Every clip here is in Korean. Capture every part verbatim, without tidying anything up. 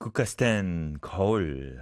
국가스탄 거울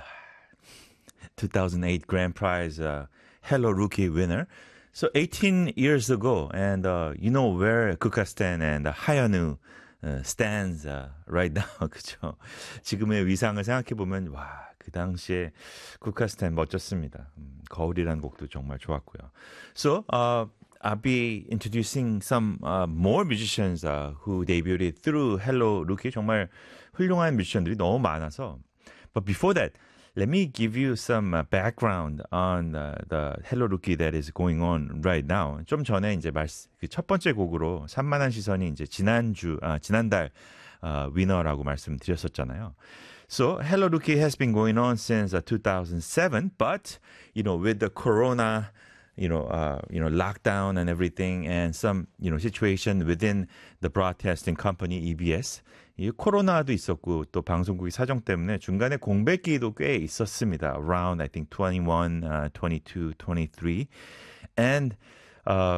two thousand eight Grand Prize uh, Hello Rookie winner. So eighteen years ago, and uh, you know where 국가스탄 and 하현우 uh, stands uh, right now, 그죠? 지금의 위상을 생각해 보면 와, 그 당시에 국가스탄 멋졌습니다. 음, 거울이라는 곡도 정말 좋았고요. So uh, I'll be introducing some uh, more musicians uh, who debuted through Hello Rookie. 정말 훌륭한 뮤지션들이 너무 많아서. But before that, let me give you some uh, background on uh, the Hello Rookie that is going on right now. 좀 전에 이제 말씀, 그 첫 번째 곡으로 산만한 시선이 이제 지난주, 아, 지난달 uh, 위너라고 말씀드렸었잖아요. So Hello Rookie has been going on since uh, two thousand seven, but you know, with the Corona, you know, uh, you know, lockdown and everything, and some, you know, situation within the broadcasting company E B S. 이 코로나도 있었고 또 방송국의 사정 때문에 중간에 공백기도 꽤 있었습니다. Around I think twenty-one, uh, twenty-two, twenty-three, and uh,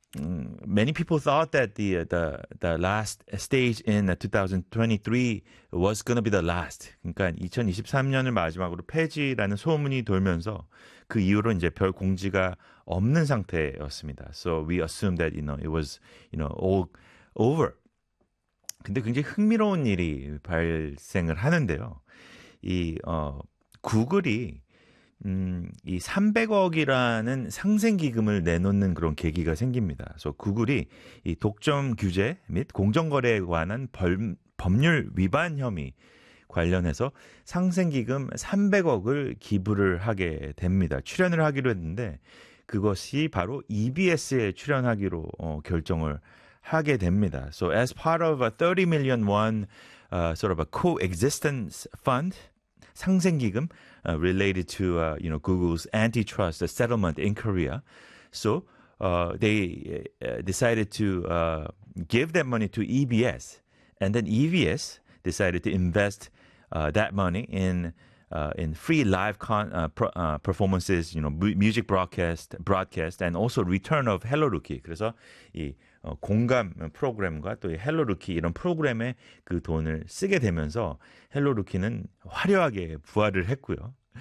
many people thought that the the the last stage in twenty twenty-three was going to be the last. 그러니까 이천이십삼 년을 마지막으로 폐지라는 소문이 돌면서 그 이후로 이제 별 공지가 없는 상태였습니다. So we assumed that you know it was you know all over. 근데 굉장히 흥미로운 일이 발생을 하는데요. 이 어, 구글이 음, 이 삼백억이라는 상생 기금을 내놓는 그런 계기가 생깁니다. 그래서 구글이 이 독점 규제 및 공정거래에 관한 벌, 법률 위반 혐의 관련해서 상생 기금 삼백억을 기부를 하게 됩니다. 출연을 하기로 했는데 그것이 바로 이비에스에 출연하기로 어, 결정을 하게 됩니다. So as part of a thirty million won uh, sort of a coexistence fund, 상생기금 uh, related to uh, you know Google's antitrust settlement in Korea. So uh, they uh, decided to uh, give that money to E B S, and then E B S decided to invest uh, that money in uh, in free live con, uh, pro, uh, performances, you know, music broadcast, broadcast, and also return of Hello Rookie. 그래서 이 어, 공감 프로그램과 또 헬로 루키 이런 프로그램에 그 돈을 쓰게 되면서 헬로 루키는 화려하게 부활을 했고요.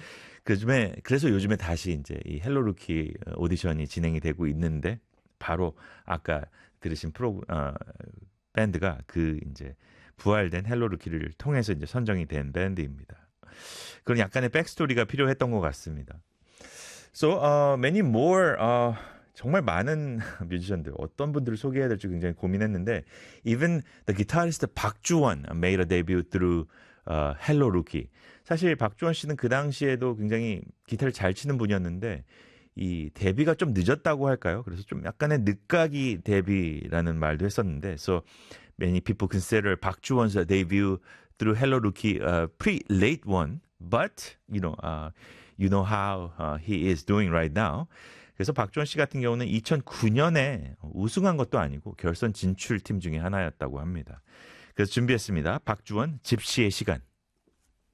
그중에 그래서 요즘에 다시 이제 이 헬로 루키 오디션이 진행이 되고 있는데 바로 아까 들으신 프로 어, 밴드가 그 이제 부활된 헬로 루키를 통해서 이제 선정이 된 밴드입니다. 그런 약간의 백스토리가 필요했던 것 같습니다. So uh, many more. Uh, 정말 많은 뮤지션들, 어떤 분들을 소개해야 될지 굉장히 고민했는데 even the guitarist 박주원 made a debut through uh, Hello Rookie. 사실 박주원 씨는 그 당시에도 굉장히 기타를 잘 치는 분이었는데 이 데뷔가 좀 늦었다고 할까요? 그래서 좀 약간의 늦가기 데뷔라는 말도 했었는데 so many people consider 박주원's debut through Hello Rookie a pretty late one, but you know, uh, you know how uh, he is doing right now. 그래서 박주원 씨 같은 경우는 이천구 년에 우승한 것도 아니고 결선 진출팀 중에 하나였다고 합니다. 그래서 준비했습니다. 박주원 집시의 시간.